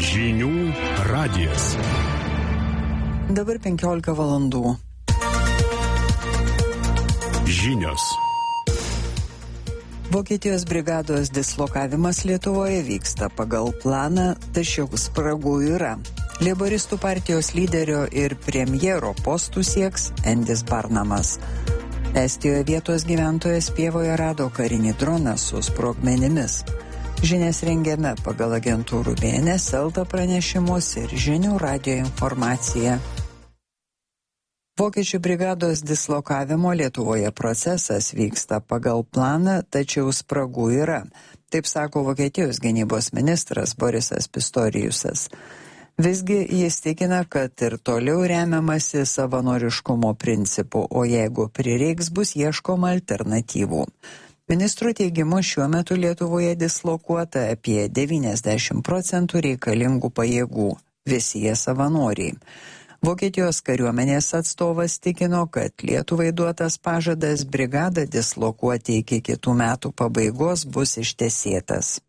Žinių radijas. Dabar 15 valandų. Žinios. Vokietijos brigados dislokavimas Lietuvoje vyksta pagal planą, tačiau spragų yra. Leiboristų partijos lyderio ir premjero postų sieks Endis Barnamas. Estijoje vietos gyventojas pievoje rado karinį droną su sprogmenimis. Žinias rengiame pagal agentūrų BNS, Elta pranešimus ir Žinių radijo informaciją. Vokiečių brigados dislokavimo Lietuvoje procesas vyksta pagal planą, tačiau spragų yra. Taip sako Vokietijos gynybos ministras Borisas Pistoriusas. Visgi jis tikina, kad ir toliau remiamasi savanoriškumo principu, o jeigu prireiks, bus ieškoma alternatyvų. Ministro teigimu šiuo metu Lietuvoje dislokuota apie 90% reikalingų pajėgų, visi jie savanoriai. Vokietijos kariuomenės atstovas tikino, kad Lietuvai duotas pažadas brigadą dislokuoti iki kitų metų pabaigos bus ištesėtas.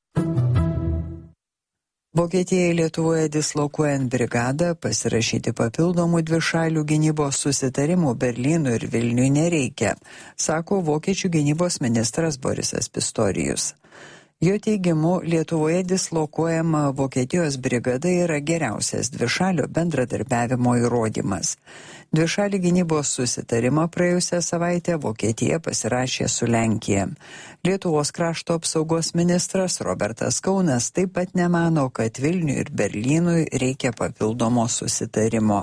Vokietijai Lietuvoje dislokuojant brigadą pasirašyti papildomų dvišalių gynybos susitarimų Berlynui ir Vilniui nereikia, sako vokiečių gynybos ministras Borisas Pistorius. Jo teigimu, Lietuvoje dislokuojama Vokietijos brigada yra geriausias dvišalio bendradarbiavimo įrodymas. Dvišalį gynybos susitarimą praėjusią savaitę Vokietija pasirašė su Lenkija. Lietuvos krašto apsaugos ministras Robertas Kaunas taip pat nemano, kad Vilniui ir Berlynui reikia papildomo susitarimo.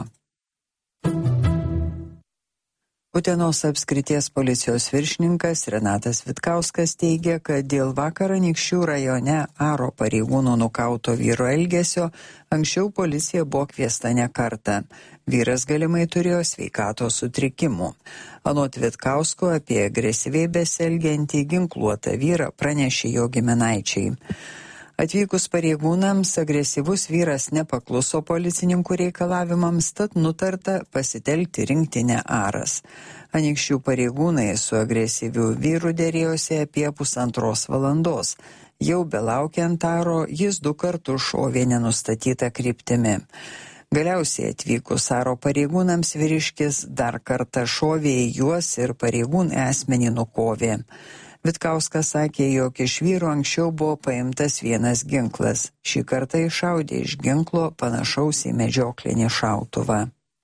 Utenos apskrities policijos viršininkas Renatas Vitkauskas teigia, kad dėl vakar Anykščių rajone Aro pareigūnų nukauto vyro elgesio anksčiau policija buvo kviesta ne kartą. Vyras galimai turėjo sveikatos sutrikimų. Anot Vitkausko apie agresyviai besielgiantį ginkluotą vyrą pranešė jo giminaičiai. Atvykus pareigūnams, agresyvus vyras nepakluso policininkų reikalavimams, tad nutarta pasitelkti rinktinę Aras. Anykščių pareigūnai su agresyviu vyru derėjosi apie 1,5 valandos. Jau belaukiant Aro, jis 2 kartus šovė nenustatytą kryptimi. Galiausiai atvykus Aro pareigūnams vyriškis dar kartą šovė į juos ir pareigūnai asmenį nukovė. Vitkauskas sakė, jog iš vyro anksčiau buvo paimtas vienas ginklas. Šį kartą iššaudė iš ginklo panašaus į medžioklinį šautuvą.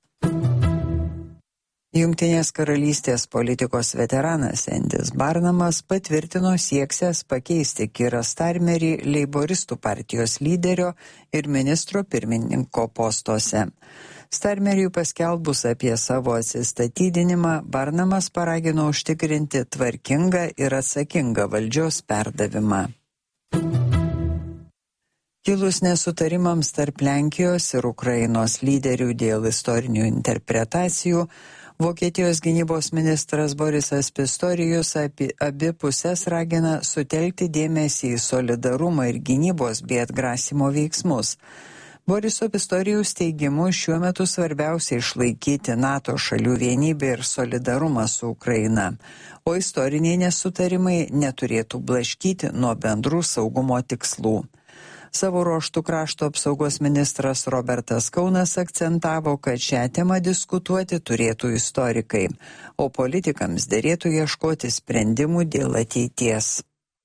Jungtinės karalystės politikos veteranas Endis Barnamas patvirtino sieksiąs pakeisti Keirą Starmerį leiboristų partijos lyderio ir ministro pirmininko postuose. Starmeriui paskelbus apie savo atsistatydinimą, Barnamas paragino užtikrinti tvarkingą ir atsakingą valdžios perdavimą. Kilus nesutarimams tarp Lenkijos ir Ukrainos lyderių dėl istorinių interpretacijų, Vokietijos gynybos ministras Borisas Pistorius abi pusės ragina sutelkti dėmesį į solidarumą ir gynybos bei atgrasymo veiksmus. Boriso Pistorijaus teigimu šiuo metu svarbiausia išlaikyti NATO šalių vienybę ir solidarumą su Ukraina, o istoriniai nesutarimai neturėtų blaškyti nuo bendrų saugumo tikslų. Savo ruožtų krašto apsaugos ministras Robertas Kaunas akcentavo, kad šią temą diskutuoti turėtų istorikai, o politikams derėtų ieškoti sprendimų dėl ateities.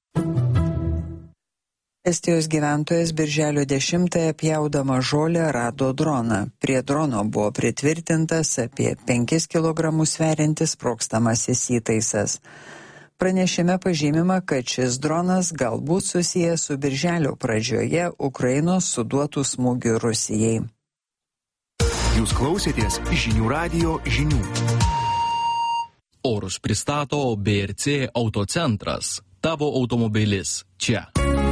Estijos gyventojas birželio 10-ąją pjaudama žolę rado droną. Prie drono buvo pritvirtintas apie 5 kg sveriantis sprogstamasis įtaisas. Pranešime pažymima, kad šis dronas galbūt susijęs su birželio pradžioje Ukrainos suduotų smūgių Rusijai. Jūs klausėtės Žinių radijo žinių. Orus pristato BRC Autocentras. Tavo automobilis čia.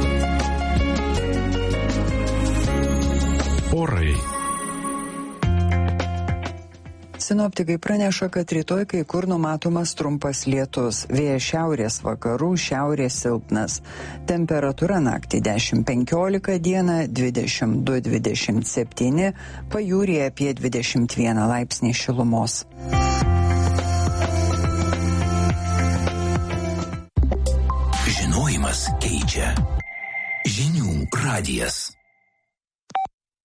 Orai. Sinoptikai praneša, kad rytoj kai kur numatomas trumpas lietus, vėjas šiaurės vakarų, šiaurės silpnas. Temperatūra naktį 10-15, dieną 22-27, pajūryje apie 21 laipsnį šilumos. Žinojimas keičia. Žinių radijas.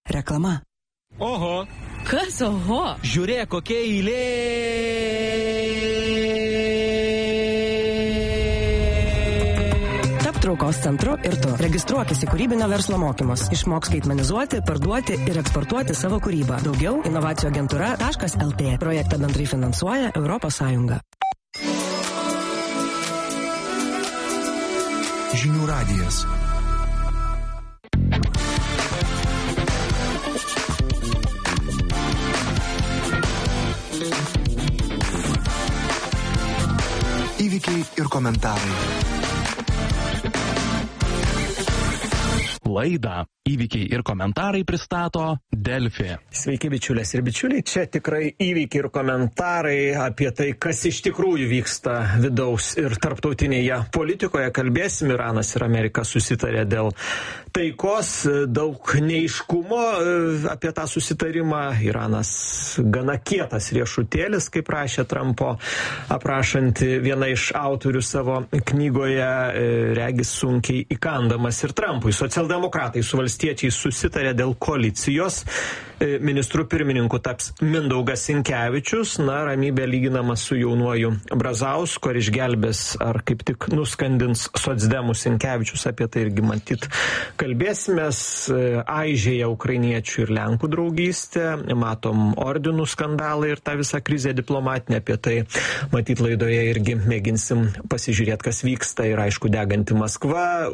Reklama. Oho. Kas oho? Žiūrėk, kokia eilė. Tap traukos centru ir tu. Registruokis į kūrybinio verslo mokymus. Išmok skaitmenizuoti, parduoti ir eksportuoti savo kūrybą. Daugiau inovacijų agentūra.lt. Projektą bendrai finansuoja Europos Sąjunga. Žinių radijas. Įvykiai ir komentarai. Laidą Įvykiai ir komentarai pristato Delfi. Sveiki bičiulės ir bičiuliai, čia tikrai įvykiai ir komentarai apie tai, kas iš tikrųjų vyksta vidaus ir tarptautinėje politikoje. Kalbėsim, Iranas ir Amerika susitarė dėl taikos, daug neaiškumo apie tą susitarimą. Iranas gana kietas riešutėlis, kaip rašė Trumpo aprašanti viena iš autorių savo knygoje, regis sunkiai įkandamas ir Trumpui. Socialdemokratai su valstiečiais susitarė dėl koalicijos. Ministru pirmininku taps Mindaugas Sinkevičius. Na, ramybė lyginama su jaunuoju Brazausku, ar išgelbės, ar kaip tik nuskandins socdemų Sinkevičius. Apie tai irgi matyt kalbėsimės. Aižėja ukrainiečių ir lenkų draugystė. Matom ordinų skandalą ir tą visą krizę diplomatinę. Apie tai matyt laidoje irgi mėginsim pasižiūrėti, kas vyksta. Ir aišku, deganti Maskva,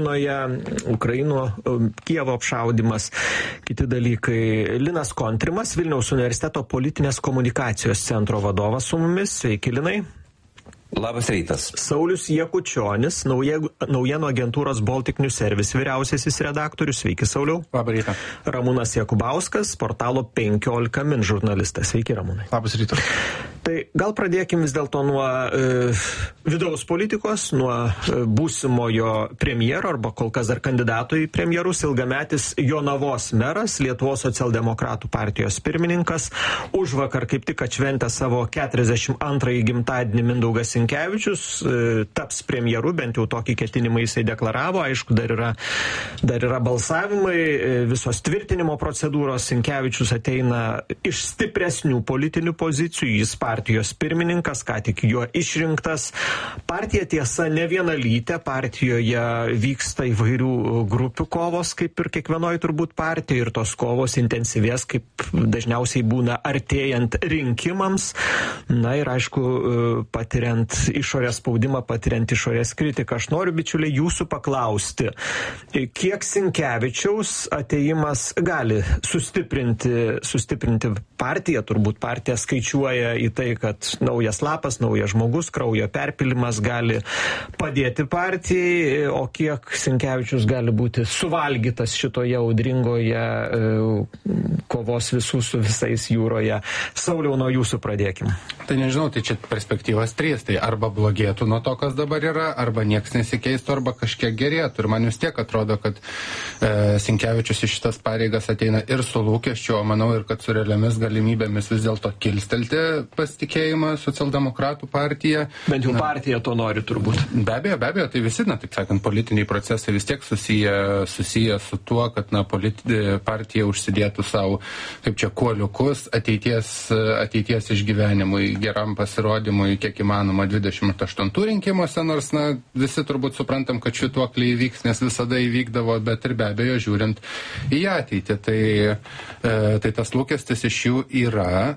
Kijevo apšaudimas, kiti dalykai. Linas Kontrimas, Vilniaus universiteto politinės komunikacijos centro vadovas su mumis. Sveiki, Linai. Labas rytas. Saulius Jakučionis, naujienų agentūros Baltic News Service vyriausiasis redaktorius. Sveiki, Sauliau. Labas rytas. Ramūnas Jakubauskas, portalo 15 min žurnalistas. Sveiki, Ramūnai. Labas rytas. Tai gal pradėkim vis dėlto nuo vidaus politikos, nuo būsimojo premjero, arba kol kas dar kandidato į premjerus, ilgametis Jonavos meras, Lietuvos socialdemokratų partijos pirmininkas. Užvakar kaip tik atšventė savo 42-ąjį gimtadienį Mindaugas Sinkevičius, taps premjeru, bent jau tokį ketinimą jisai deklaravo. Aišku, dar yra balsavimai, visos tvirtinimo procedūros. Sinkevičius ateina iš stipresnių politinių pozicijų, jis partijos pirmininkas, ką tik juo išrinktas. Partija tiesa ne vienalytė, partijoje vyksta įvairių grupių kovos, kaip ir kiekvienoje turbūt partijoje, ir tos kovos intensyvės, kaip dažniausiai būna artėjant rinkimams. Na ir aišku, patiriant išorės spaudimą, patiriant išorės kritiką. Aš noriu, bičiuliai, jūsų paklausti, kiek Sinkevičiaus atėjimas gali sustiprinti partiją? Turbūt partija skaičiuoja į tai, kad naujas lapas, naujas žmogus, kraujo perpilimas gali padėti partijai, o kiek Sinkevičius gali būti suvalgytas šitoje audringoje kovos visų su visais jūroje. Sauliau, nuo jūsų pradėkim. Tai nežinau, tai čia perspektyvas 3, tai arba blogėtų nuo to, kas dabar yra, arba nieks nesikeistų, arba kažkiek gerėtų. Ir man vis tiek atrodo, kad Sinkevičius iš šitas pareigas ateina ir su lūkesčiu, o manau ir kad su realiomis galimybėmis vis dėlto kilstelti pasitikėjimą socialdemokratų partiją. Bent jau partija to nori turbūt. Be abejo, tai visi, taip sakant, politiniai procesai vis tiek susiję su tuo, kad partija užsidėtų savo, kaip čia, kuoliukus ateities išgyvenimui, geram pasirodymui, kiek įmanoma 28 rinkimuose, nors visi turbūt suprantam, kad šituokliai įvyks, nes visada įvykdavo, bet ir be abejo žiūrint į ateitį. Tai tas lūkestis iš jų yra.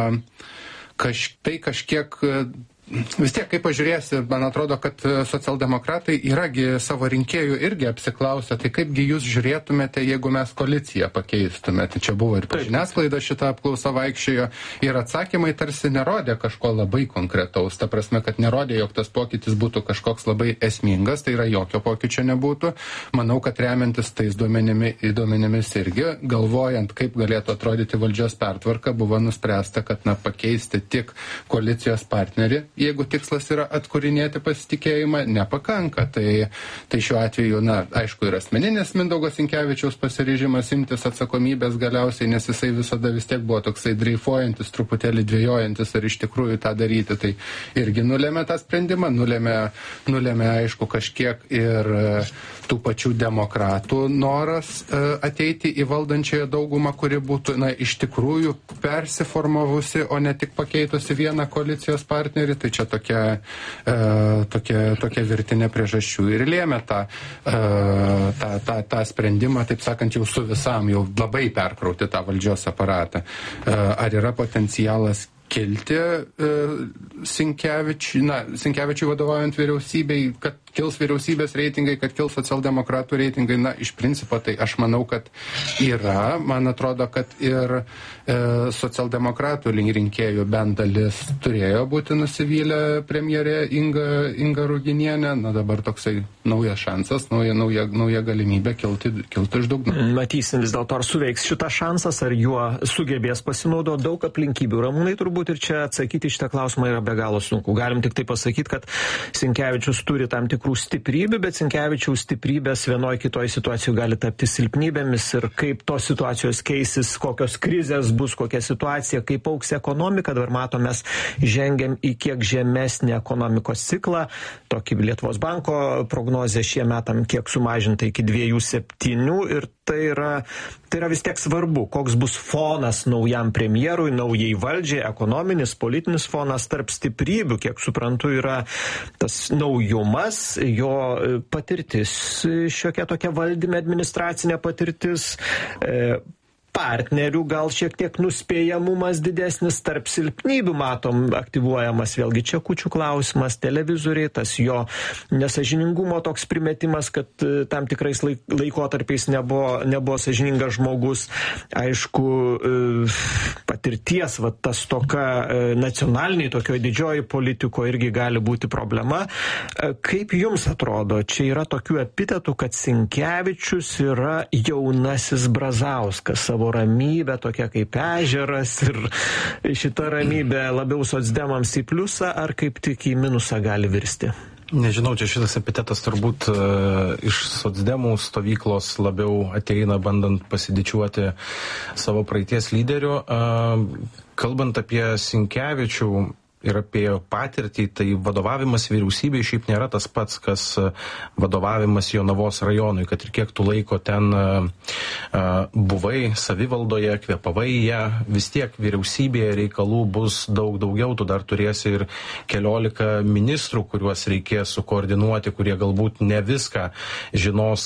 Tai kažkiek vis tiek, kaip pažiūrėsi, man atrodo, kad socialdemokratai yragi savo rinkėjų irgi apsiklausę, tai kaipgi jūs žiūrėtumėte, jeigu mes koaliciją pakeistumėte. Čia buvo ir žiniasklaida šitą apklausą vaikščiojo ir atsakymai tarsi nerodė kažko labai konkretaus. Ta prasme, kad nerodė, jog tas pokytis būtų kažkoks labai esmingas, tai yra jokio pokyčio nebūtų. Manau, kad remiantis tais duomenimis irgi, galvojant, kaip galėtų atrodyti valdžios pertvarka, buvo nuspręsta, kad pakeisti tik koalicijos partnerį jeigu tikslas yra atkūrinėti pasitikėjimą, nepakanka. Tai šiuo atveju, aišku, ir asmeninis Mindaugo Sinkevičiaus pasiryžimas imtis atsakomybės galiausiai, nes jisai visada vis tiek buvo toksai dreifuojantis, truputėlį dvėjojantis, ar iš tikrųjų tą daryti. Tai irgi nulėmė tą sprendimą, nulėmė aišku, kažkiek ir tų pačių demokratų noras ateiti į valdančiąją daugumą, kuri būtų, iš tikrųjų persiformavusi, o ne tik pakeitusi vieną koalicijos partnerį. Tai čia tokia virtinė priežasčių ir lėmė tą sprendimą, taip sakant, jau su visam, jau labai perkrauti tą valdžios aparatą. Ar yra potencialas kilti Sinkevičiui vadovaujant vyriausybei, kad kils vyriausybės reitingai, kad kils socialdemokratų reitingai? Iš principo tai aš manau, kad yra. Man atrodo, kad ir socialdemokratų rinkėjų bent dalis turėjo būti nusivylę premjerė Inga Ruginienė. Dabar toksai naujas šansas, nauja galimybė kilti iš dugno. Matysim vis dėlto, ar suveiks šitas šansas, ar juo sugebės pasinaudoti. Daug aplinkybių. Ramūnai, turbūt ir čia atsakyti šitą klausimą yra be galo sunku. Galim tik tai pasakyti, kad Sinkevičius turi tam tikrų stiprybių, bet Sinkevičiaus stiprybės vienoje kitoje situacijoje gali tapti silpnybėmis ir kaip tos situacijos keisis, kokios krizės bus, kokia situacija, kaip augs ekonomika. Dabar matom, mes žengiam į kiek žemesnį ekonomikos ciklą. Tokį Lietuvos banko prognozė šie metam kiek sumažinta iki 2,7 ir tai yra vis tiek svarbu, koks bus fonas naujam premjerui, naujai valdžiai, ekonominis, politinis fonas. Tarp stiprybių, kiek suprantu, yra tas naujumas, jo patirtis, šiokia tokia valdyme, administracinė patirtis, partnerių gal šiek tiek nuspėjamumas didesnis. Tarp silpnybių matom aktyvuojamas vėlgi čekučių klausimas, televizoriai, tas jo nesažiningumo toks primetimas, kad tam tikrais laikotarpiais nebuvo sąžiningas žmogus. Aišku, patirties, tas toka nacionaliniai, tokio didžioji politiko irgi gali būti problema. Kaip jums atrodo, čia yra tokių epitetų, kad Sinkevičius yra jaunasis Brazauskas, savo ramybė tokia kaip ežeras, ir šita ramybė labiau socdemams į pliusą ar kaip tik į minusą gali virsti? Nežinau, čia šitas epitetas turbūt iš socdemų stovyklos labiau ateina, bandant pasididžiuoti savo praeities lyderių. Kalbant apie Sinkevičių ir apie patirtį, tai vadovavimas vyriausybei šiaip nėra tas pats, kas vadovavimas Jonavos rajonui, kad ir kiek tu laiko ten buvai savivaldoje, kvėpavai ją, vis tiek vyriausybėje reikalų bus daug daugiau, tu dar turėsi ir 14 ministrų, kuriuos reikės sukoordinuoti, kurie galbūt ne viską žinos,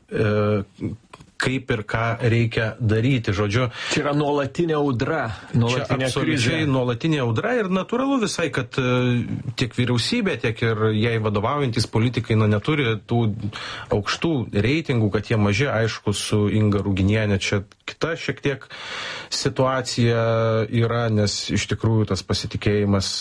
kaip ir ką reikia daryti. Žodžiu, čia yra nuolatinė audra, nuolatinė krizė. Nuolatinė audra ir natūralu visai, kad tiek vyriausybė, tiek ir jai vadovaujantis politikai neturi tų aukštų reitingų, kad jie maži. Aišku, su Inga Ruginienė čia kita šiek tiek situacija yra, nes iš tikrųjų tas pasitikėjimas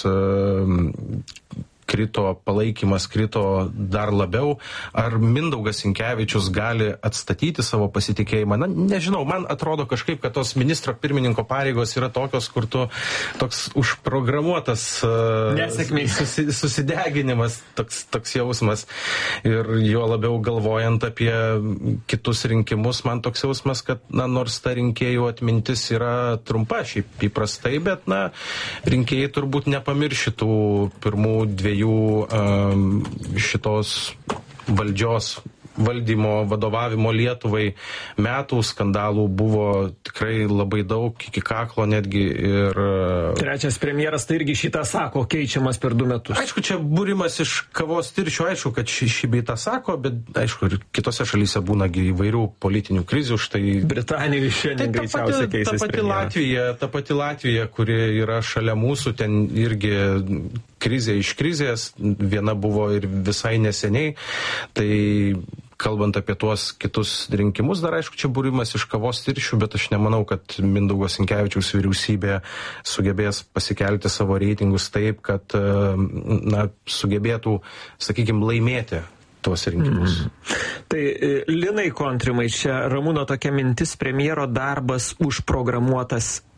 krito, palaikymas krito dar labiau. Ar Mindaugas Sinkevičius gali atstatyti savo pasitikėjimą? Nežinau, man atrodo kažkaip, kad tos ministro pirmininko pareigos yra tokios, kur tu toks užprogramuotas susideginimas, toks jausmas. Ir jo labiau galvojant apie kitus rinkimus, man toks jausmas, kad nors ta rinkėjų atmintis yra trumpa, šiaip įprastai, bet rinkėjai turbūt nepamirš šitų pirmų 2 šitos valdžios valdymo, vadovavimo Lietuvai metų. Skandalų buvo tikrai labai daug, iki kaklo netgi. Ir trečias premjeras tai irgi šitą sako, keičiamas per 2 metus. Aišku, čia būrimas iš kavos tirščių, aišku, kad šį bei tą sako, bet aišku, ir kitose šalyse būna įvairių politinių krizių, štai Britanijoje šiandien greičiausiai keisis premjerą. Ta pati Latvija, kuri yra šalia mūsų, ten irgi krizė iš krizės, viena buvo ir visai neseniai. Tai kalbant apie tuos kitus rinkimus, dar aišku, čia būrimas iš kavos tirščių, bet aš nemanau, kad Mindaugo Sinkevičiaus vyriausybė sugebės pasikelti savo reitingus taip, kad sugebėtų, sakykime, laimėti tuos rinkimus. Tai Linai Kontrimai, čia Ramūno tokia mintis, premjero darbas užprogramuotas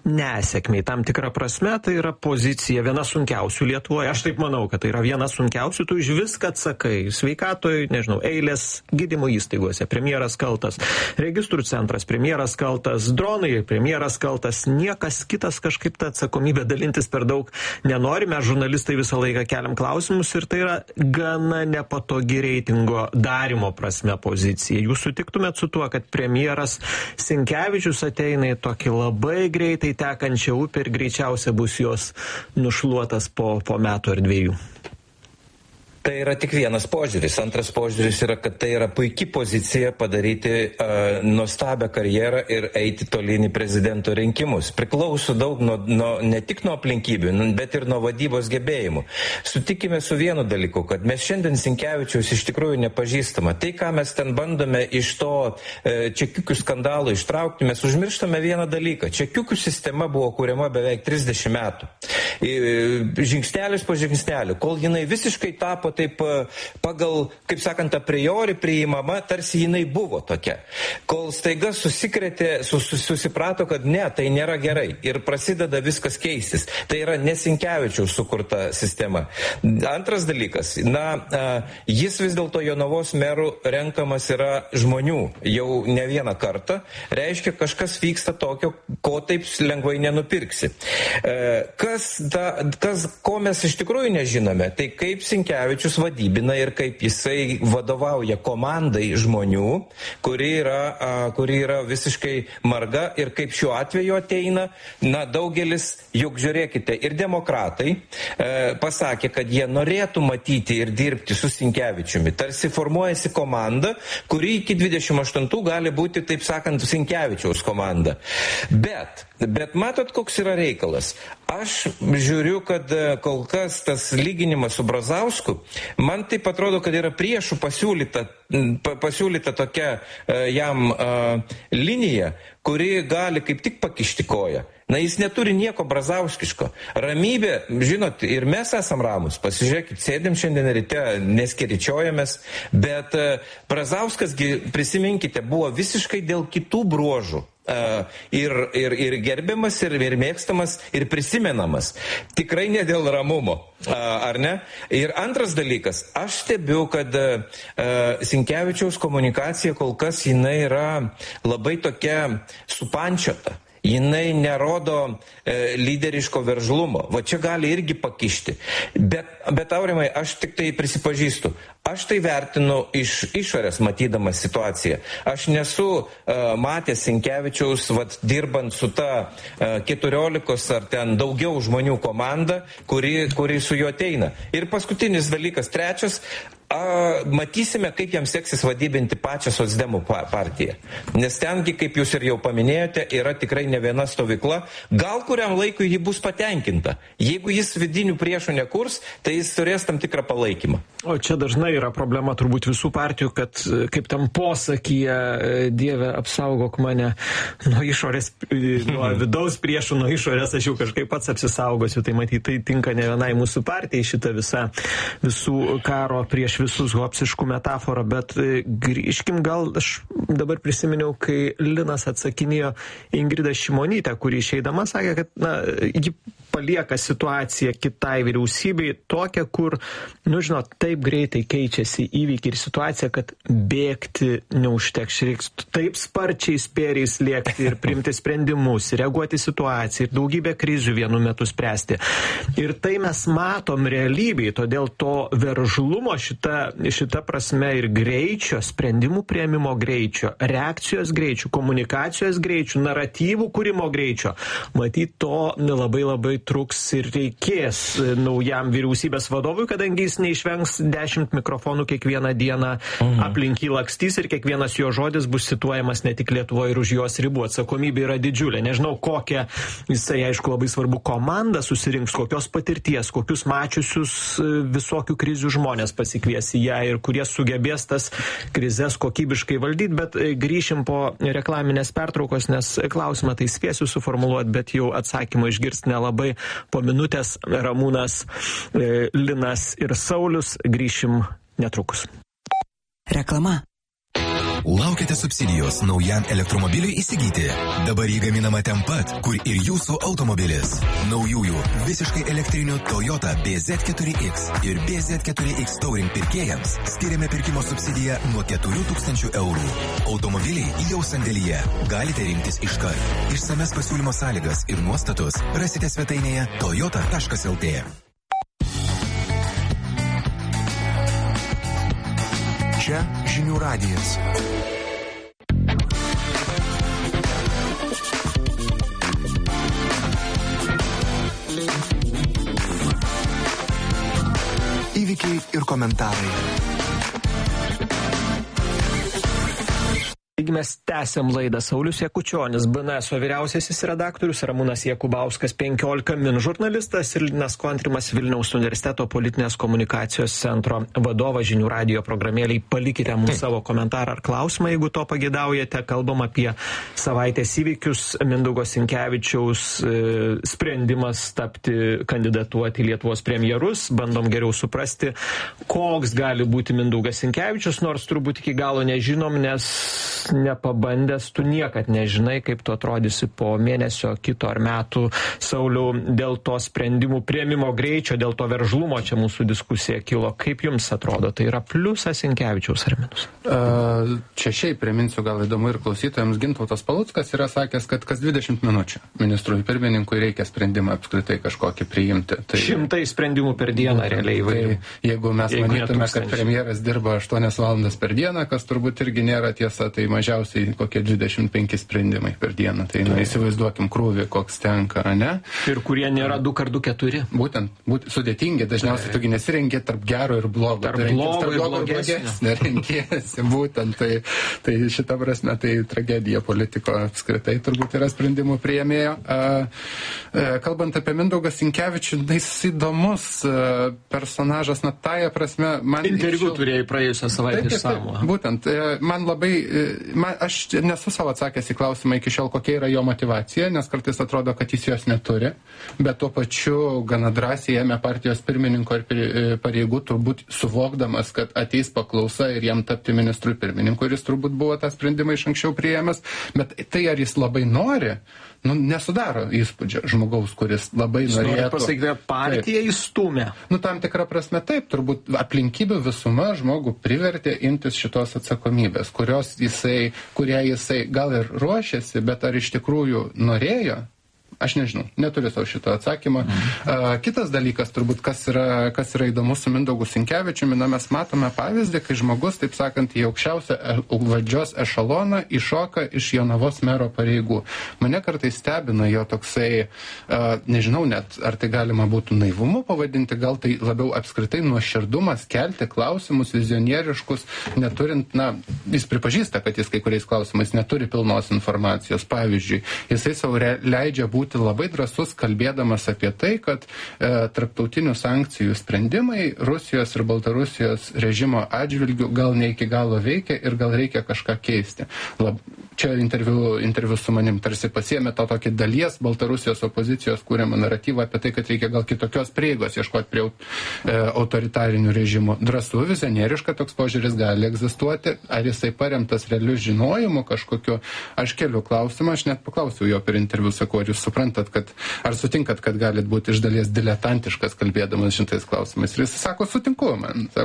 nesėkmiai. Tam tikrą prasme tai yra pozicija viena sunkiausių Lietuvoje. Aš taip manau, kad tai yra viena sunkiausių. Tu už viską atsakai. Sveikatoj, nežinau, eilės gydymo įstaigose. Premjeras kaltas. Registrų centras. Premjeras kaltas. Dronai. Premjeras kaltas. Niekas kitas kažkaip tą atsakomybę dalintis per daug nenorime. Žurnalistai visą laiką keliam klausimus ir tai yra gana nepatogi reitingo darimo prasme pozicija. Jūs sutiktumėt su tuo, kad premjeras Sinkevičius ateina į tokį labai greitai tekančią upę ir greičiausia bus jos nušluotas po metų ar 2? Tai yra tik vienas požiūris. Antras požiūris yra, kad tai yra puikia pozicija padaryti nuostabią karjerą ir eiti tolyn į prezidento rinkimus. Priklauso daug ne tik nuo aplinkybių, bet ir nuo vadybos gebėjimų. Sutikime su vienu dalyku, kad mes šiandien Sinkevičiaus iš tikrųjų nepažįstama. Tai, ką mes ten bandome iš to čekiukių skandalo ištraukti, mes užmirštame vieną dalyką. Čekiukių sistema buvo kuriama beveik 30 metų. Žingsnelis po žingsnelio, kol jinai visiškai tapo taip pagal, kaip sakant, a priori priimama, tarsi jinai buvo tokia. Kol staiga susiprato, kad ne, tai nėra gerai ir prasideda viskas keistis. Tai yra ne Sinkevičiaus sukurta sistema. Antras dalykas, jis vis dėlto Jonavos merų renkamas yra žmonių jau ne vieną kartą, reiškia kažkas vyksta tokio, ko taip lengvai nenupirksi. Ko mes iš tikrųjų nežinome, tai kaip Sinkevičius vadybina ir kaip jisai vadovauja komandai žmonių, kuri yra visiškai marga ir kaip šiuo atveju ateina, daugelis, juk žiūrėkite, ir demokratai pasakė, kad jie norėtų matyti ir dirbti su Sinkevičiumi. Tarsi formuojasi komanda, kuri iki 28 gali būti, taip sakant, Sinkevičiaus komanda. Bet matot, koks yra reikalas. Aš žiūriu, kad kol kas tas lyginimas su Brazausku, man taip atrodo, kad yra priešų pasiūlyta tokia jam linija, kuri gali kaip tik pakišti koją. Jis neturi nieko brazauskiško. Ramybė, žinot, ir mes esam ramus. Pasižiūrėkit, sėdim šiandien ryte, neskeričiojamės, bet Brazauskas, prisiminkite, buvo visiškai dėl kitų bruožų. Ir gerbiamas, ir mėgstamas, ir prisimenamas. Tikrai ne dėl ramumo, ar ne? Ir antras dalykas, aš stebiu, kad Sinkevičiaus komunikacija kol kas jinai yra labai tokia supančiota. Jinai nerodo lyderiško veržlumo. Va čia gali irgi pakišti. Bet Aurimai, aš tik tai prisipažįstu. Aš tai vertinu iš išorės matydamas situaciją. Aš nesu matęs Sinkevičiaus dirbant su ta 14 ar ten daugiau žmonių komanda, kuri su juo ateina. Ir paskutinis dalykas, trečias, matysime, kaip jam seksis vadybinti pačią socdemų partiją. Nes tengi, kaip jūs ir jau paminėjote, yra tikrai ne viena stovykla. Gal kuriam laikui ji bus patenkinta. Jeigu jis vidinių priešų nekurs, tai jis turės tam tikrą palaikymą. O čia dažnai yra problema turbūt visų partijų, kad kaip tam posakyje, Dieve apsaugok mane nuo išorės, nuo vidaus priešų, nuo išorės, aš jau kažkaip pats apsisaugosiu. Tai matyt, tai tinka ne vienai mūsų partijai šitą visų karo prieš visus hopsiškų metaforą, bet grįžkim, gal aš dabar prisiminiau, kai Linas atsakinėjo Ingridą Šimonytę, kuri išeidama sakė, kad ji palieka situaciją kitai vyriausybei tokią, kur, žinot, taip greitai keičiasi įvykiai ir situacija, kad bėgti neužteks. Reiks taip sparčiai spėriais lėkti ir priimti sprendimus, reaguoti situaciją ir daugybę krizių vienu metu spręsti. Ir tai mes matom realybėj, todėl to veržlumo šita prasme ir greičio, sprendimų priėmimo greičio, reakcijos greičių, komunikacijos greičių, naratyvų kūrimo greičio. Matyt, to labai labai truks ir reikės naujam vyriausybės vadovui, kadangi jis neišvengs 10 mikrofonų kiekvieną dieną aplink jį lakstys ir kiekvienas jo žodis bus cituojamas ne tik Lietuvoje ir už jos ribų. Atsakomybė yra didžiulė. Nežinau, kokią jisai, aišku, labai svarbu komandą susirinks, kokios patirties, kokius mačiusius visokių krizių žmonės pasikvies į ją ir kurie sugebės tas krizes kokybiškai valdyti, bet grįšim po reklaminės pertraukos, nes klausimą tai spėsiu suformuluoti, bet jau atsakymą išgirsti nelabai. Po minutės Ramūnas, Linas ir Saulius, grįšim netrukus. Reklama. Laukiate subsidijos naujam elektromobiliui įsigyti. Dabar jį gaminama ten pat, kur ir jūsų automobilis. Naujųjų visiškai elektrinių Toyota BZ4X ir BZ4X Touring pirkėjams skiriame pirkimo subsidiją nuo 4000 eurų. Automobiliai jau sandėlyje. Galite rinktis iškart. Išsames pasiūlymo sąlygas ir nuostatus rasite svetainėje toyota.lt. Čia žinių radijas. Įvykiai ir komentarai. Taigi mes tęsiam laidą. Saulius Jakučionis, BNSO vyriausiasis redaktorius, Ramūnas Jakubauskas, 15 min žurnalistas ir Linas Kontrimas, Vilniaus universiteto politinės komunikacijos centro vadovas. Žinių radijo programėlėj palikite mums savo komentarą ar klausimą, jeigu to pageidaujate. Kalbam apie savaitės įvykius. Mindaugo Sinkevičiaus sprendimas kandidatuoti Lietuvos premjerus. Bandom geriau suprasti, koks gali būti Mindaugas Sinkevičius, nors turbūt iki galo nežinom, nes nepabandęs, tu niekad nežinai, kaip tu atrodysi po mėnesio, kito ar metų. Sauliau, dėl to sprendimų priėmimo greičio, dėl to veržlumo čia mūsų diskusija kilo. Kaip jums atrodo, tai yra pliusas Sinkevičiaus ar minus? Čia šiaip priminsiu, gal įdomu ir klausytojams, Gintautas Paluckas yra sakęs, kad kas 20 minučių ministrui pirmininkui reikia sprendimą apskritai kažkokį priimti. Tai 100 sprendimų per dieną realiai įvairių. Tai, jeigu mes manytume, kad premjeras dirba 8 valandas per dieną, kas turbūt irgi nėra tiesa, tai mažiausiai kokie 25 sprendimai per dieną. Tai įsivaizduokim krūvį, koks tenka, ne? Ir kurie nėra 2x2 4. Būtent sudėtingi, dažniausiai togi nesirengi tarp gero ir blogo. Tarp blogo ir blogesnio. Nerenkėsi, būtent. Tai šita prasme, tai tragedija politiko apskritai turbūt yra sprendimų priėmėjo. Kalbant apie Mindaugą Sinkevičių, jis įdomus personažas, na tąja prasme. Interviu turėjai praėjusią savaitę išsamų. Būtent. Man labai aš nesu savo atsakęs į klausimą iki šiol, kokia yra jo motyvacija, nes kartais atrodo, kad jis jos neturi, bet tuo pačiu gana drąsiai ėmė partijos pirmininko ir pareigų, turbūt suvokdamas, kad ateis paklausa ir jam tapti ministrui pirmininku, ir jis turbūt buvo tą sprendimą iš anksčiau priėmęs, bet tai ar jis labai nori, nesudaro įspūdžio žmogaus, kuris labai norėtų. Pasakyti, partija įstumė. Tam tikrą prasme taip, turbūt aplinkybių visuma žmogų privertė imtis šitos atsakomybės, kurią jisai gal ir ruošėsi, bet ar iš tikrųjų norėjo? Aš nežinau, neturiu savo šito atsakymą. Kitas dalykas, turbūt, kas yra įdomu su Mindaugu Sinkevičiumi, mes matome pavyzdį, kai žmogus, taip sakant, į aukščiausią valdžios ešaloną iššoka iš Jonavos mero pareigų. Mane kartais stebina jo toksai, nežinau net, ar tai galima būtų naivumu pavadinti, gal tai labiau apskritai nuoširdumas kelti klausimus vizionieriškus, neturint, jis pripažįsta, kad jis kai kuriais klausimais neturi pilnos informacijos. Pavyzdžiui, jisai savo leidžia būti labai drąsus kalbėdamas apie tai, kad tarptautinių sankcijų sprendimai Rusijos ir Baltarusijos režimo atžvilgių gal ne iki galo veikia ir gal reikia kažką keisti. Čia interviu su manim tarsi pasiėmė to tokį dalies Baltarusijos opozicijos kūriamą naratyvą apie tai, kad reikia gal kitokios prieigos ieškoti prie autoritarinių režimų. Drąsu, vizionieriška toks požiūris gali egzistuoti. Ar jisai paremtas realiu žinojimu kažkokiu? Aš keliu klausimą, aš net paklausiau jo per interviu, sakau, ar jūs suprantat, ar sutinkat, kad galit būti iš dalies diletantiškas kalbėdamas šitais klausimais. Ir jis sako, sutinku,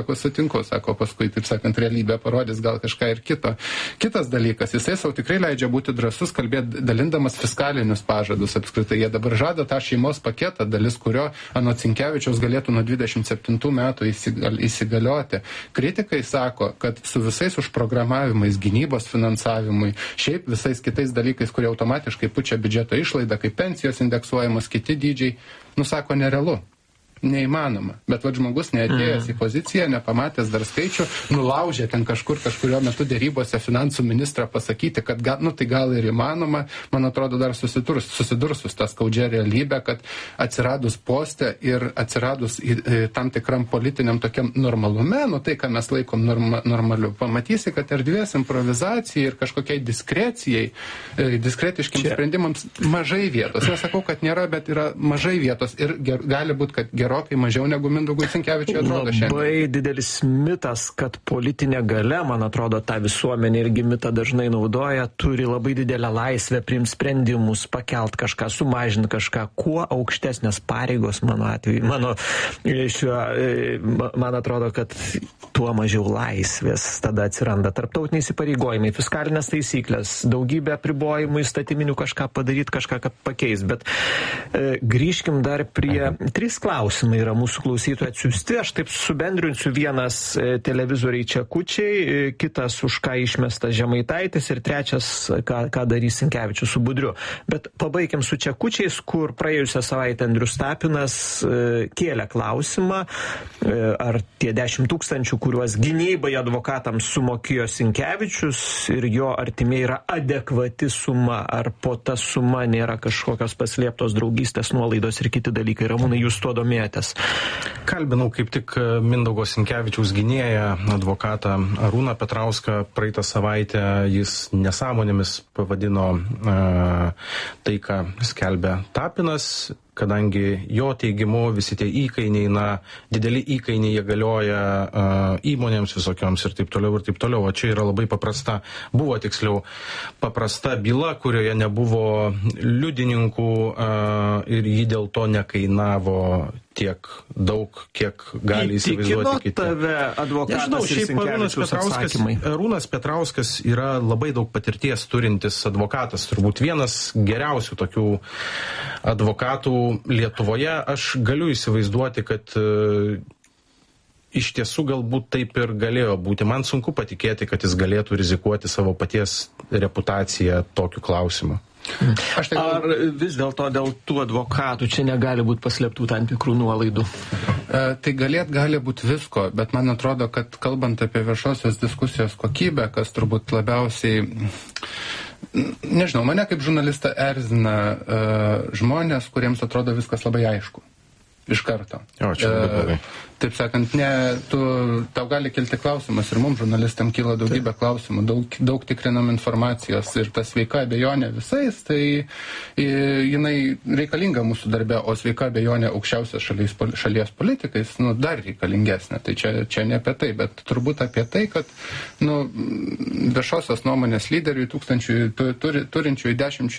sako, paskui, taip sakant, realybė parodys gal kažką ir kito. Kitas dalykas, jisai savo tikrai leidžia būti drąsus kalbėti, dalindamas fiskalinius pažadus apskritai. Jie dabar žada tą šeimos paketą, dalis kurio anot Sinkevičiaus galėtų nuo 27 metų įsigalioti. Kritikai sako, kad su visais užprogramavimais, gynybos finansavimui, šiaip visais kitais dalykais, kurie automatiškai pučia biudžeto išlaidą, kaip pensijos indeksuojamos, kiti dydžiai, sako, nerealu. Neįmanoma. Bet žmogus neatėjęs į poziciją, nepamatęs dar skaičių, nulaužė ten kažkurio metu dėrybose finansų ministrą pasakyti, kad tai gal ir įmanoma, man atrodo, dar susidurs su tą skaudžią realybę, kad atsiradus poste ir atsiradus tam tikram politiniam tokiam normalume, tai, ką mes laikom normaliu, pamatysi, kad erdvės improvizacijai ir kažkokiai diskrecijai, diskretiškiams sprendimams mažai vietos. Nesakau, kad nėra, bet yra mažai vietos ir gali būti, kad gerokai mažiau negu Mindaugui Sinkevičiui atrodo šiandien. Labai didelis mitas, kad politinė galia, man atrodo, ta visuomenė irgi mitą dažnai naudoja, turi labai didelę laisvę priimti sprendimus, pakelt kažką, sumažinti kažką, kuo aukštesnės pareigos, mano atveju, man atrodo, kad tuo mažiau laisvės tada atsiranda. Tarptautiniai įsipareigojimai, fiskalinės taisyklės, daugybė apribojimų įstatyminių kažką padaryti, kažką pakeis. Bet grįžkim dar prie 3 klausimai yra mūsų klausytojų atsiųsti. Aš taip subendrinsiu: vienas televizoriai čekučiai, kitas už ką išmestas Žemaitaitis ir trečias ką darys Sinkevičius su Budriu. Bet pabaigiam su čekučiais, kur praėjusią savaitę Andrius Tapinas kėlė klausimą, ar tie 10 000, kuriuos gynybai advokatams sumokėjo Sinkevičius ir jo artimiai, yra adekvati suma, ar po ta suma nėra kažkokios paslėptos draugystės nuolaidos ir kiti dalykai. Ramūnai, jūs tuo domėjotės? Kalbinau kaip tik Mindaugo Sinkevičiaus gynėją, advokatą Arūną Petrauską. Praeitą savaitę jis nesąmonėmis pavadino tai, ką skelbia Tapinas, kadangi jo teigimu visi tie įkainiai, dideli įkainiai, jie galioja įmonėms visokioms ir taip toliau. O čia yra labai buvo paprasta byla, kurioje nebuvo liudininkų ir ji dėl to nekainavo tiek daug, kiek gali įsivaizduoti kiti. Įtikino tave advokatas ir Sinkevičiaus atsakymai? Arūnas Petrauskas yra labai daug patirties turintis advokatas, turbūt vienas geriausių tokių advokatų Lietuvoje. Aš galiu įsivaizduoti, kad iš tiesų galbūt taip ir galėjo būti. Man sunku patikėti, kad jis galėtų rizikuoti savo paties reputaciją tokiu klausimu. Ar vis dėlto dėl tų advokatų čia negali būti paslėptų tam tikrų nuolaidų? Tai gali būti visko, bet man atrodo, kad kalbant apie viešosios diskusijos kokybę, kas turbūt labiausiai, nežinau, mane kaip žurnalistą erzina žmonės, kuriems atrodo viskas labai aišku. Iš karto. Taip sakant, tau gali kilti klausimas ir mums žurnalistam kyla daugybė klausimų, daug tikrinam informacijos ir ta sveika abejonė visais, tai jinai reikalinga mūsų darbe, o sveika abejonė aukščiausios šalies politikais, dar reikalingesnė. Tai čia ne apie tai, bet turbūt apie tai, kad viešosios nuomonės lyderiui turinčių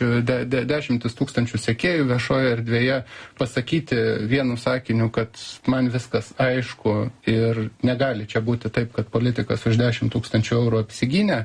10 000 sekėjų viešoje erdvėje pasakyti vienu sakiniu, kad man viskas aišku ir negali čia būti taip, kad politikas už 10 000 eurų apsigynė,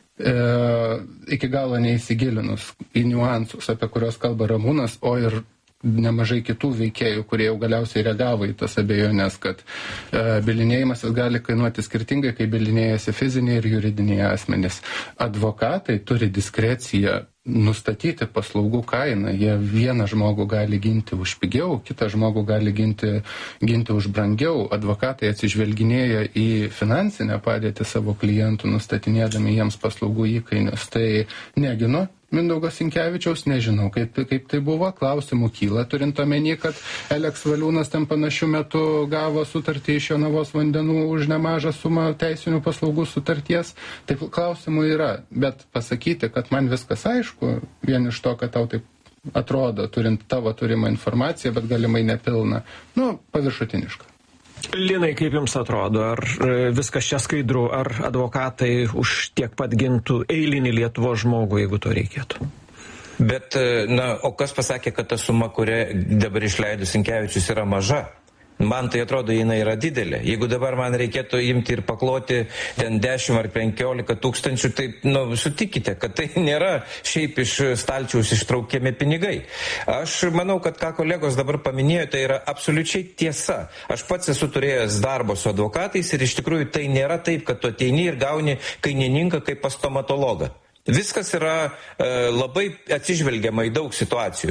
iki galo neįsigilinus į niuansus, apie kurios kalba Ramūnas, o ir nemažai kitų veikėjų, kurie jau galiausiai reagavo į tas abejonės, kad bylinėjimasis gali kainuoti skirtingai, kai bylinėjasi fiziniai ir juridiniai asmenys. Advokatai turi diskreciją nustatyti paslaugų kainą. Jie vieną žmogų gali ginti už pigiau, kitą žmogų gali ginti už brangiau. Advokatai atsižvelginėja į finansinę padėtį savo klientų, nustatinėdami jiems paslaugų įkainius. Tai neginu Mindaugo Sinkevičiaus, nežinau, kaip tai buvo, klausimų kyla, turint omeny, kad Eleks Valiūnas ten panašiu metu gavo sutartį iš Jonavos vandenų už nemažą sumą teisinių paslaugų sutarties. Taip klausimų yra, bet pasakyti, kad man viskas aišku, vien iš to, kad tau taip atrodo, turint tavo turimą informaciją, bet galimai nepilną, paviršutiniška. Linai, kaip jums atrodo, ar viskas čia skaidru, ar advokatai už tiek pat gintų eilinį Lietuvos žmogų, jeigu to reikėtų? Bet, o kas pasakė, kad ta suma, kurią dabar išleido Sinkevičius, yra maža? Man tai atrodo, jinai yra didelė. Jeigu dabar man reikėtų imti ir pakloti ten 10 ar 15 tūkstančių, tai sutikite, kad tai nėra šiaip iš stalčiaus ištraukiami pinigai. Aš manau, kad ką kolegos dabar paminėjo, tai yra absoliučiai tiesa. Aš pats esu turėjęs darbo su advokatais ir iš tikrųjų tai nėra taip, kad tu ateini ir gauni kainininką kaip pas stomatologą. Viskas yra labai atsižvelgiama į daug situacijų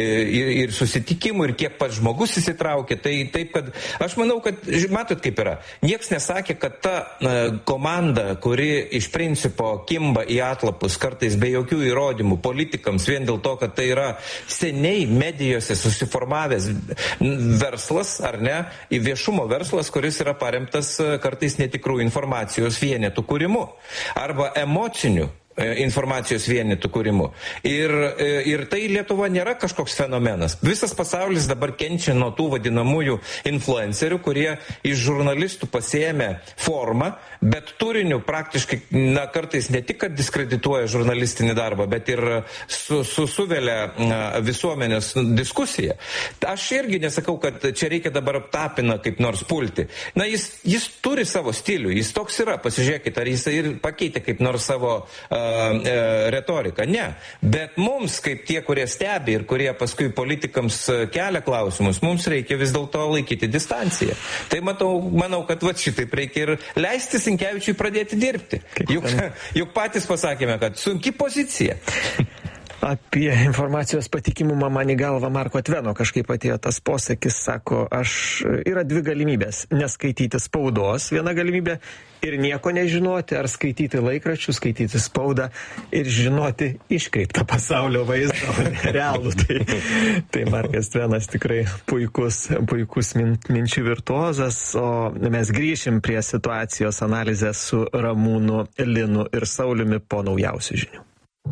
ir susitikimų, ir kiek pats žmogus įsitraukia. Tai taip, kad aš manau, kad matot kaip yra. Niekas nesakė, kad ta komanda, kuri iš principo kimba į atlapus kartais be jokių įrodymų politikams vien dėl to, kad tai yra seniai medijose susiformavęs verslas, ar ne, į viešumo verslas, kuris yra paremtas kartais netikrų informacijos vienetų kūrimu arba emociniu informacijos vienetų kūrimu. Ir tai Lietuva nėra kažkoks fenomenas. Visas pasaulis dabar kenčia nuo tų vadinamųjų influencerių, kurie iš žurnalistų pasiėmė formą, bet turiniu praktiškai, kartais ne tik, kad diskredituoja žurnalistinį darbą, bet ir suvelia visuomenės diskusiją. Aš irgi nesakau, kad čia reikia dabar Tapiną kaip nors pulti. Jis turi savo stilių, jis toks yra, pasižiūrėkite, ar jis ir pakeitė kaip nors savo retoriką. Ne. Bet mums, kaip tie, kurie stebi ir kurie paskui politikams kelia klausimus, mums reikia vis dėlto laikyti distanciją. Tai manau, kad šitaip reikia ir leisti Sinkevičiui pradėti dirbti. Juk patys pasakėme, kad sunki pozicija. Apie informacijos patikimumą man į galvą Marko Tveno kažkaip atėjo tas posakis, sako, yra dvi galimybės. Neskaityti spaudos, viena galimybė, ir nieko nežinoti, ar skaityti laikraščius, skaityti spaudą ir žinoti iškreiptą pasaulio vaizdą, realų. Tai Markas Tvenas tikrai puikus minčių virtuozas, o mes grįšim prie situacijos analizės su Ramūnu, Linu ir Sauliumi po naujausių žinių.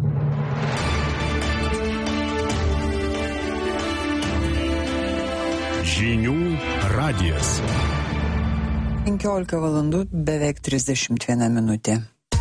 Žinių radijas. 15 valandų beveik 31 minutė.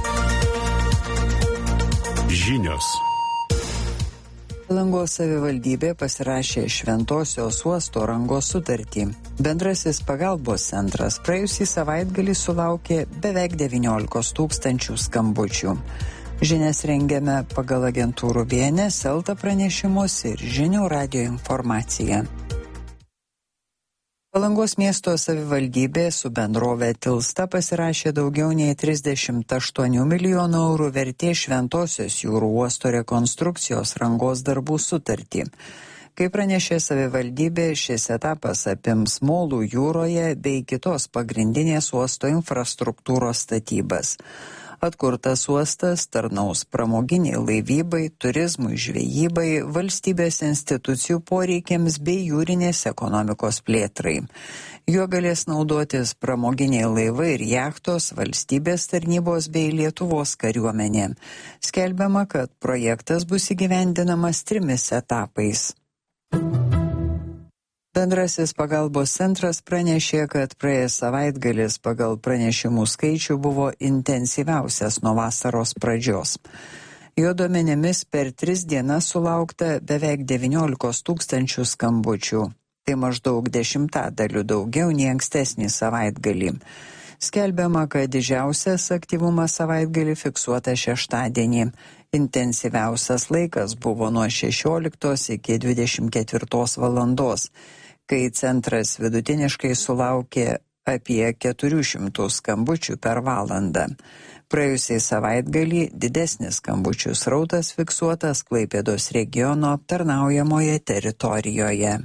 Žinios. Palangos savivaldybė pasirašė Šventosios uosto rangos sutartį. Bendrasis pagalbos centras praėjusį savaitgalį sulaukė beveik 19 000 skambučių. Žinias rengiame pagal agentūrų BNS, Elta pranešimus ir Žinių radijo informaciją. Palangos miesto savivaldybė su bendrove Tilsta pasirašė daugiau nei 38 milijonų eurų vertės Šventosios jūrų uosto rekonstrukcijos rangos darbų sutartį. Kaip pranešė savivaldybė, šis etapas apims molų jūroje bei kitos pagrindinės uosto infrastruktūros statybas. Atkurtas uostas tarnaus pramoginiai laivybai, turizmui, žvejybai, valstybės institucijų poreikiams bei jūrinės ekonomikos plėtrai. Juo galės naudotis pramoginiai laivai ir jachtos, valstybės tarnybos bei Lietuvos kariuomenė. Skelbiama, kad projektas bus įgyvendinamas 3 etapais. Bendrasis pagalbos centras pranešė, kad praėjęs savaitgalis pagal pranešimų skaičių buvo intensyviausias nuo vasaros pradžios. Jo duomenimis per 3 dienas sulaukta beveik 19 000 skambučių. Tai maždaug 10% daugiau nei ankstesnį savaitgalį. Skelbiama, kad didžiausias aktyvumas savaitgalį fiksuota šeštadienį. Intensyviausias laikas buvo nuo 16 iki 24 valandos, kai centras vidutiniškai sulaukė apie 400 skambučių per valandą. Praėjusiai savaitgalį didesnis skambučių srautas fiksuotas Klaipėdos regiono aptarnaujamoje teritorijoje.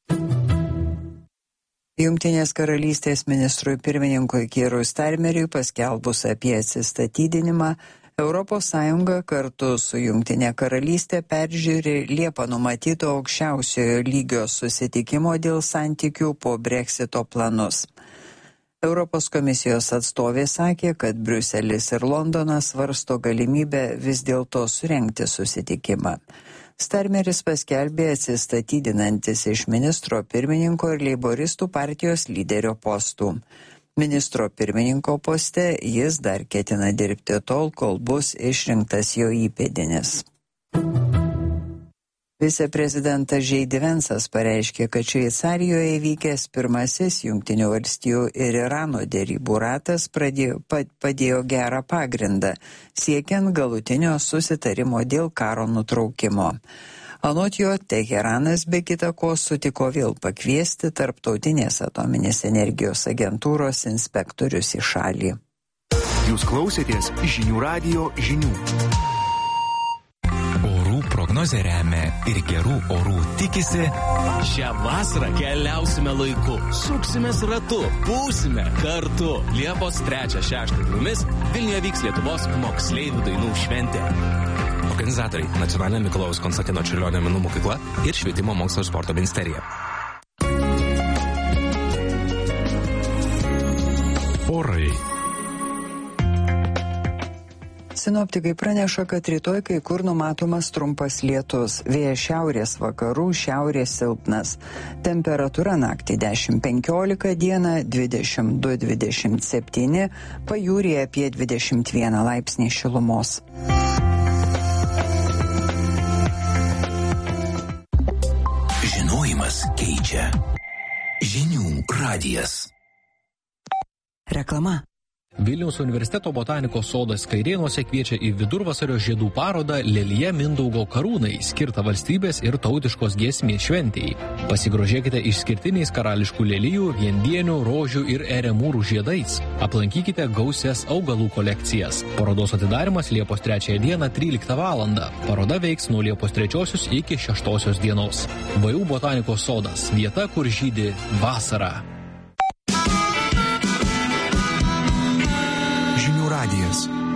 Jungtinės karalystės ministrui pirmininkui Keirui Starmeriui paskelbus apie atsistatydinimą, ES kartu su Jungtinė karalystė peržiūri Liepą numatyto aukščiausiojo lygio susitikimo dėl santykių po Brexito planus. Europos komisijos atstovė sakė, kad Briuselis ir Londonas svarsto galimybę vis dėlto surengti susitikimą. Starmeris paskelbė atsistatydinantis iš ministro pirmininko ir leiboristų partijos lyderio postų. Ministro pirmininko poste jis dar ketina dirbti tol, kol bus išrinktas jo įpėdinis. Viceprezidentas J. D. Vance'as pareiškė, kad Šveicarijoje įvykęs pirmasis Jungtinių valstijų ir Irano derybų ratas padėjo gerą pagrindą, siekiant galutinio susitarimo dėl karo nutraukimo. Anot jo, Teheranas be kita ko sutiko vėl pakviesti Tarptautinės atominės energijos agentūros inspektorius į šalį. Jūs klausėtės Žinių radijo žinių. Orų prognozė remia ir gerų orų tikisi. Šią vasarą keliausime laiku, suksimės ratu, būsime kartu. Liepos 3-6 dienomis Vilniuje vyks Lietuvos moksleivių dainų šventė. Organizatoriai – Nacionalinė Mikalojaus Konstantino Čiurlionio menų mokykla ir Švietimo mokslo ir sporto ministerija. Orai. Sinoptikai praneša, kad rytoj kai kur numatomas trumpas lietus. Vėjas šiaurės vakarų, šiaurės silpnas. Temperatūra naktį 10-15, dieną 22-27, pajūryje apie 21 laipsnį šilumos. Žinojimas keičia. Žinių radijas. Reklama. Vilniaus universiteto botanikos sodas Kairėnuose kviečia į vidurvasario žiedų parodą Lelija Mindaugo karūnai, skirtą valstybės ir tautiškos giesmės šventei. Pasigrožėkite išskirtiniais karališkų lelijų, viendienių, rožių ir eremūrų žiedais. Aplankykite gausias augalų kolekcijas. Parodos atidarimas Liepos 3 dieną 13 valandą. Paroda veiks nuo Liepos 3 iki 6 dienos. VU botanikos sodas – vieta, kur žydi vasara. Žinių radijas.